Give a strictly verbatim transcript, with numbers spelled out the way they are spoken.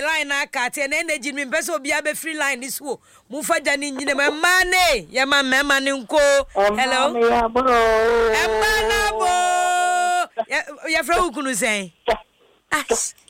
line na kate na energy me pese obi abe free line this wo mu faja ni nyine ma mane ya ma mema ni nko hello emma na bo ya fra ukunu sen ah